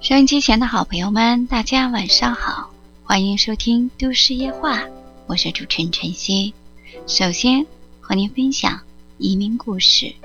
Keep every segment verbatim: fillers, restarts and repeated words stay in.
收音机前的好朋友们，大家晚上好，欢迎收听都市夜话，我是主持人晨曦。首先和您分享移民故事。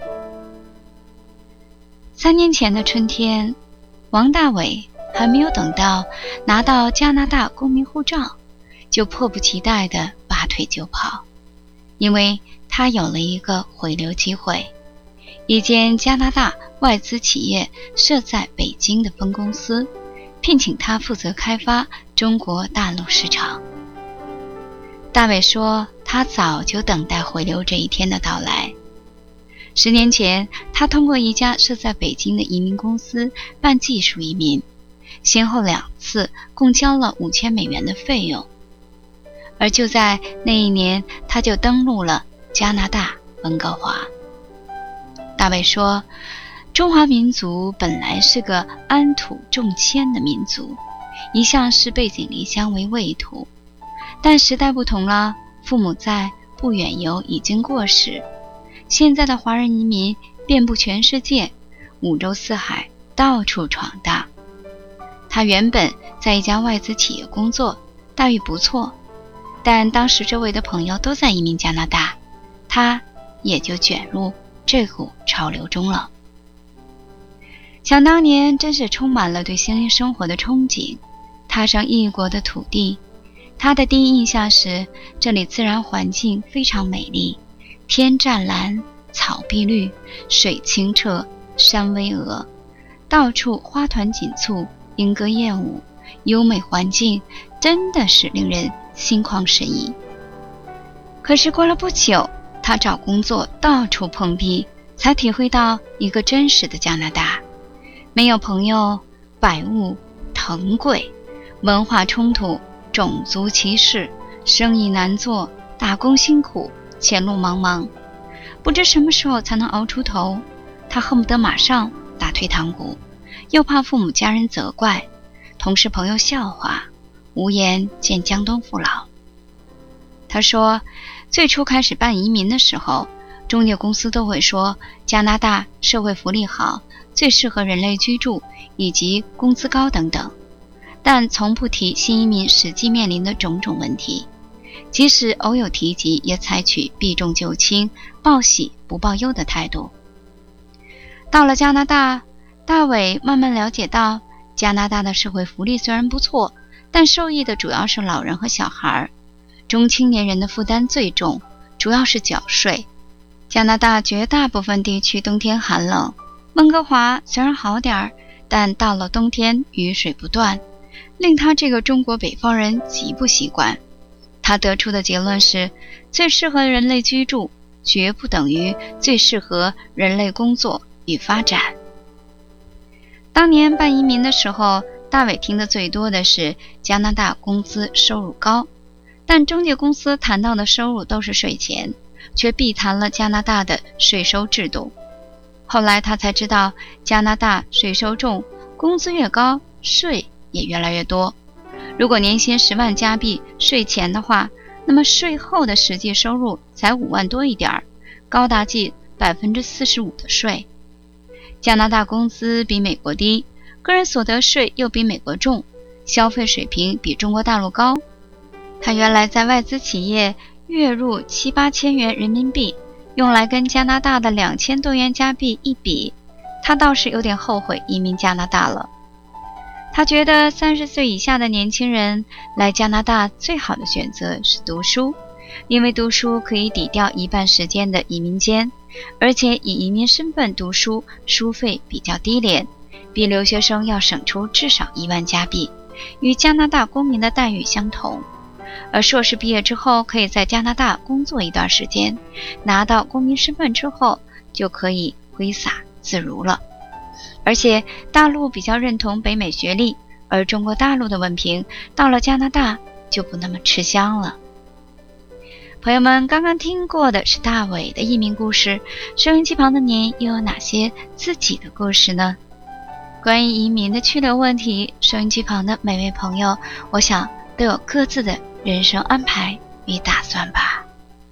三年前的春天，王大伟还没有等到拿到加拿大公民护照，就迫不及待地拔腿就跑，因为他有了一个回流机会。一间加拿大外资企业设在北京的分公司，聘请他负责开发中国大陆市场。大伟说，他早就等待回流这一天的到来。十年前，他通过一家设在北京的移民公司办技术移民，先后两次共交了五千美元的费用。而就在那一年，他就登陆了加拿大温哥华。大卫说，中华民族本来是个安土重迁的民族，一向是背井离乡为畏途。但时代不同了，父母在，不远游已经过时。现在的华人移民遍布全世界，五洲四海，到处闯荡。他原本在一家外资企业工作，待遇不错，但当时周围的朋友都在移民加拿大，他也就卷入这股潮流中了。想当年真是充满了对新生活的憧憬，踏上异国的土地，他的第一印象是这里自然环境非常美丽，天湛蓝，草碧绿，水清澈，山巍峨，到处花团锦簇，莺歌燕舞，优美环境真的是令人心旷神怡。可是过了不久，他找工作到处碰壁，才体会到一个真实的加拿大。没有朋友，百物腾贵，文化冲突，种族歧视，生意难做，打工辛苦，前路茫茫，不知什么时候才能熬出头。他恨不得马上打退堂鼓，又怕父母家人责怪，同事朋友笑话，无颜见江东父老。他说，最初开始办移民的时候，中介公司都会说加拿大社会福利好，最适合人类居住，以及工资高等等，但从不提新移民实际面临的种种问题，即使偶有提及，也采取避重就轻，报喜不报忧的态度。到了加拿大，大伟慢慢了解到，加拿大的社会福利虽然不错，但受益的主要是老人和小孩，中青年人的负担最重，主要是缴税。加拿大绝大部分地区冬天寒冷，温哥华虽然好点，但到了冬天雨水不断，令他这个中国北方人极不习惯。他得出的结论是，最适合人类居住，绝不等于最适合人类工作与发展。当年办移民的时候，大伟听的最多的是加拿大工资收入高，但中介公司谈到的收入都是税前，却避谈了加拿大的税收制度。后来他才知道，加拿大税收重，工资越高，税也越来越多。如果年薪十万加币税前的话，那么税后的实际收入才五万多一点，高达近 百分之四十五 的税。加拿大工资比美国低，个人所得税又比美国重，消费水平比中国大陆高。他原来在外资企业月入七八千元人民币，用来跟加拿大的两千多元加币一比，他倒是有点后悔移民加拿大了。他觉得三十岁以下的年轻人来加拿大最好的选择是读书，因为读书可以抵掉一半时间的移民间，而且以移民身份读书，书费比较低廉，比留学生要省出至少一万加币，与加拿大公民的待遇相同。而硕士毕业之后，可以在加拿大工作一段时间，拿到公民身份之后，就可以挥洒自如了。而且大陆比较认同北美学历，而中国大陆的文凭到了加拿大就不那么吃香了。朋友们，刚刚听过的是大伟的移民故事，收音机旁的您又有哪些自己的故事呢？关于移民的去留问题，收音机旁的每位朋友，我想都有各自的人生安排与打算吧。